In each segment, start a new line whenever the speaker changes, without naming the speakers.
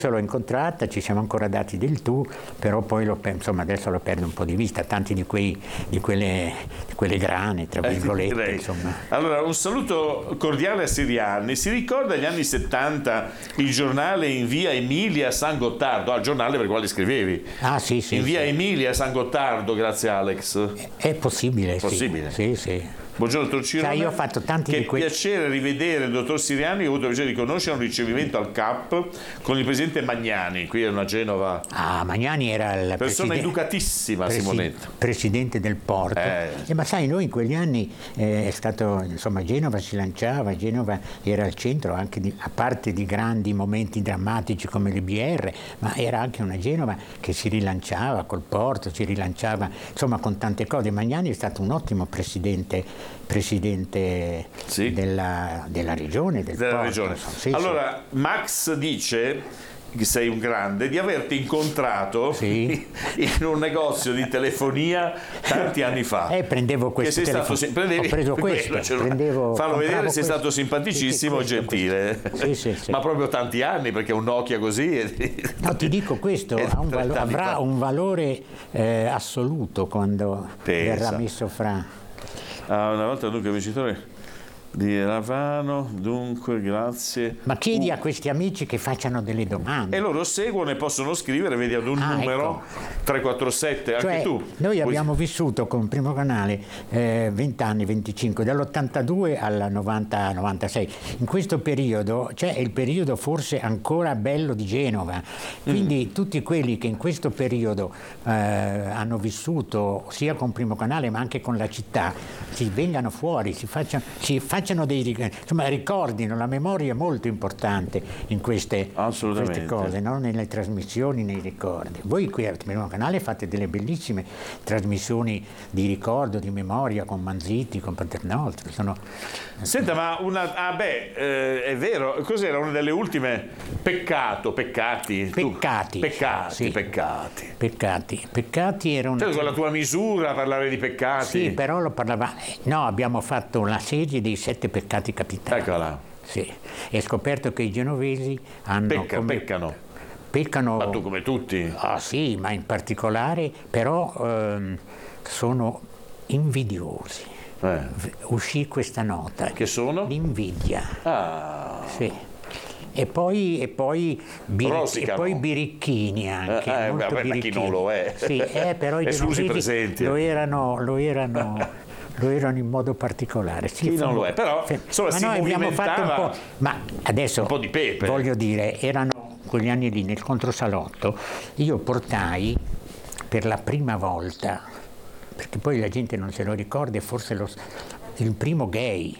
l'ho incontrata, ci siamo ancora dati del tu, però poi insomma adesso lo perdo un po' di vista, tanti di quelle grane, tra virgolette, insomma.
Allora, un saluto cordiale a Sirianni. Si ricorda gli anni 70 il giornale in via Emilia San Gottardo, il giornale per il quale scrivevi?
Ah sì,
in via Emilia San Gottardo, grazie Alex.
È possibile,
possibile.
Sì.
Buongiorno dottor Cirone.
Io ho fatto tanti
di quei... piacere rivedere il dottor Sirianni, ho avuto il piacere di conoscere un ricevimento al CAP con il presidente Magnani, qui a Genova.
Magnani era il
persona educatissima, Simonetta.
Presidente del porto. Ma sai, noi in quegli anni è stato, insomma, Genova si lanciava, Genova era al centro anche a parte di grandi momenti drammatici come le BR, ma era anche una Genova che si rilanciava col porto, si rilanciava, insomma, con tante cose. Magnani è stato un ottimo presidente della regione,
della regione. Allora, Max dice che sei un grande, di averti incontrato in un negozio di telefonia tanti anni fa.
Prendevo questo telefono. Ho preso questo.
Fallo vedere, sei stato simpaticissimo e gentile.
Sì.
Ma proprio tanti anni, perché un Nokia così...
No, ti dico questo, avrà un valore assoluto quando verrà messo fra...
una volta dunque vincitore di Ravano, dunque grazie.
Ma chiedi a questi amici che facciano delle domande.
E loro seguono e possono scrivere, vedi, ad un numero, ecco. 347,
cioè,
anche tu.
Noi abbiamo vissuto con Primo Canale 20 anni, 25, dall'82 al 90-96. In questo periodo, è il periodo forse ancora bello di Genova. Quindi tutti quelli che in questo periodo hanno vissuto sia con Primo Canale ma anche con la città, si vengano fuori, si facciano ricordino, la memoria è molto importante in queste cose, no? Nelle trasmissioni, nei ricordi. Voi qui al Primo Canale fate delle bellissime trasmissioni di ricordo, di memoria con Manzitti, con Paternostro.
Senta, ma è vero, cos'era una delle ultime? Peccati
era una...
con la tua misura parlare di peccati.
Sì, però lo parlava... No, abbiamo fatto la serie dei 7 peccati capitali.
Eccola.
Sì, e ho scoperto che i genovesi hanno... Peccano.
Ma tu come tutti?
Ah sì, ma in particolare però sono invidiosi. Uscì questa nota.
Che sono?
L'invidia. Sì. E poi birichini anche.
Ma chi non lo è?
Sì, però i
genovesi
lo erano in modo particolare. Sì,
chi non lo è? Però insomma, si
abbiamo fatto un po'. Ma adesso
un po' di pepe.
Voglio dire, erano quegli anni lì nel controsalotto, io portai per la prima volta, perché poi la gente non se lo ricorda, forse il primo gay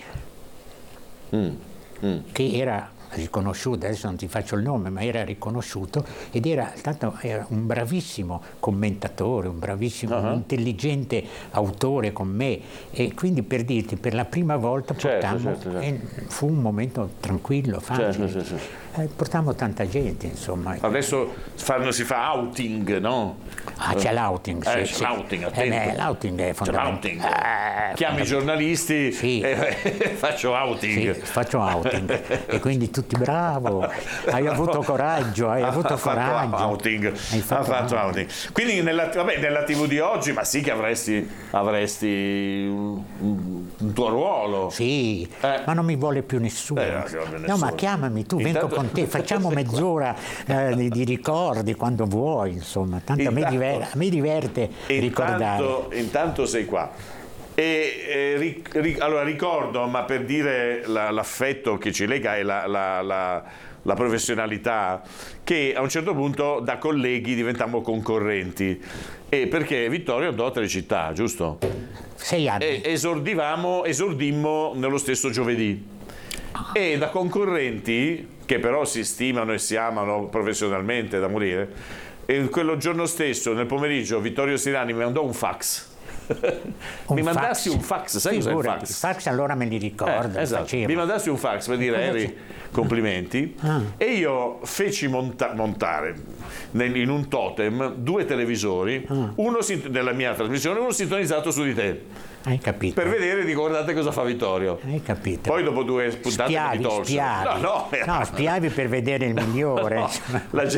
che era riconosciuto, adesso non ti faccio il nome, ma era riconosciuto ed era un bravissimo commentatore, un bravissimo, intelligente autore con me, e quindi per dirti, per la prima volta portammo, fu un momento tranquillo, facile. Portammo tanta gente, insomma.
Adesso si fa outing, no?
C'è l'outing, sì.
L'outing, attento.
L'outing è fondamentale.
Chiami i giornalisti e faccio outing.
Sì, faccio outing. E quindi tutti bravo, hai avuto coraggio,
Ha fatto outing. Quindi nella TV di oggi, ma sì che avresti un tuo ruolo.
Sì, ma non mi vuole più nessuno. No, ma chiamami tu, vengo con te, facciamo mezz'ora di ricordi quando vuoi, insomma, tanto a me diverte ricordare.
Intanto sei qua. Allora ricordo, ma per dire l'affetto che ci lega e la professionalità, che a un certo punto da colleghi diventammo concorrenti, perché Vittorio andò a Telecittà, giusto?
6 anni.
E esordimmo nello stesso giovedì, e da concorrenti che però si stimano e si amano professionalmente da morire, e quello giorno stesso nel pomeriggio Vittorio Sirianni mi mandò un fax. Mi mandassi un fax, sai cos'è il fax?
I fax allora me li ricordo.
Esatto. Mi mandassi un fax per dire Eri, complimenti, e io feci montare in un totem 2 televisori, uno della mia trasmissione, uno sintonizzato su di te.
Hai capito?
Per vedere, dico, guardate cosa fa Vittorio.
Hai capito?
Poi dopo 2 puntate mi tolsero.
Spiavi per vedere il migliore.
La gente